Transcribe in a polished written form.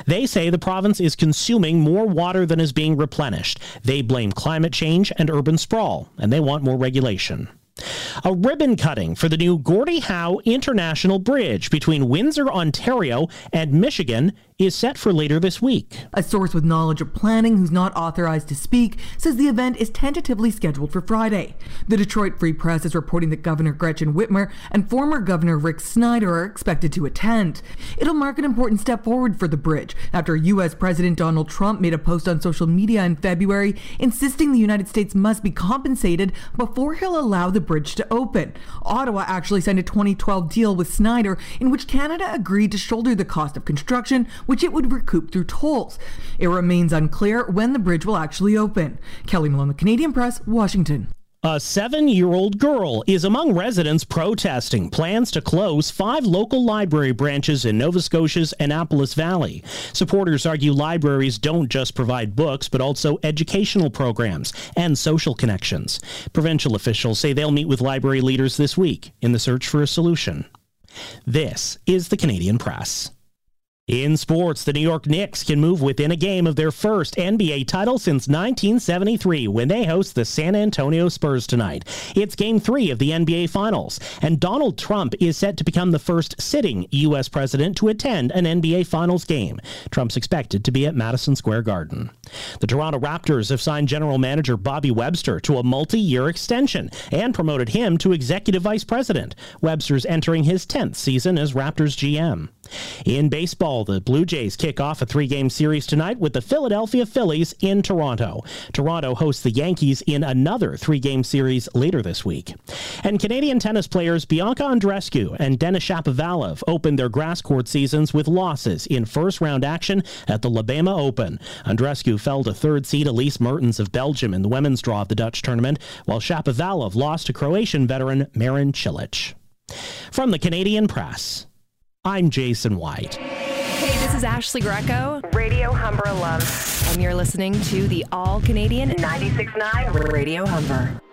They say the province is consuming more water than is being replenished. They blame climate change and urban sprawl, and they want more regulation. A ribbon cutting for the new Gordie Howe International Bridge between Windsor, Ontario and Michigan is set for later this week. A source with knowledge of planning who's not authorized to speak says the event is tentatively scheduled for Friday. The Detroit Free Press is reporting that Governor Gretchen Whitmer and former Governor Rick Snyder are expected to attend. It'll mark an important step forward for the bridge after U.S. President Donald Trump made a post on social media in February insisting the United States must be compensated before he'll allow the bridge to open. Ottawa actually signed a 2012 deal with Snyder in which Canada agreed to shoulder the cost of construction, which it would recoup through tolls. It remains unclear when the bridge will actually open. Kelly Malone, The Canadian Press, Washington. A 7-year-old girl is among residents protesting plans to close 5 local library branches in Nova Scotia's Annapolis Valley. Supporters argue libraries don't just provide books, but also educational programs and social connections. Provincial officials say they'll meet with library leaders this week in the search for a solution. This is the Canadian Press. In sports, the New York Knicks can move within a game of their first NBA title since 1973 when they host the San Antonio Spurs tonight. It's Game 3 of the NBA Finals, and Donald Trump is set to become the first sitting U.S. president to attend an NBA Finals game. Trump's expected to be at Madison Square Garden. The Toronto Raptors have signed general manager Bobby Webster to a multi-year extension and promoted him to executive vice president. Webster's entering his 10th season as Raptors GM. In baseball, the Blue Jays kick off a 3-game series tonight with the Philadelphia Phillies in Toronto. Toronto hosts the Yankees in another 3-game series later this week. And Canadian tennis players Bianca Andreescu and Denis Shapovalov opened their grass court seasons with losses in first-round action at the Labema Open. Andreescu fell to third seed Elise Mertens of Belgium in the women's draw of the Dutch tournament, while Shapovalov lost to Croatian veteran Marin Cilic. From the Canadian Press, I'm Jason White. Hey, this is Ashley Greco, Radio Humber alum, and you're listening to the All-Canadian 96.9 Radio Humber.